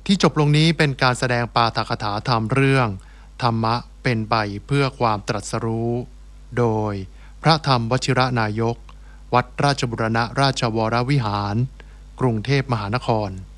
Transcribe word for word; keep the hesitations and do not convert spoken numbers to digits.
ที่จบลงนี้เป็นการแสดงปาฐกถาธรรมเรื่องธรรมะเป็นไปเพื่อความตรัสรู้โดยพระธรรมวชิรนายกวัดราชบุรณราชวรวิหารกรุงเทพมหานคร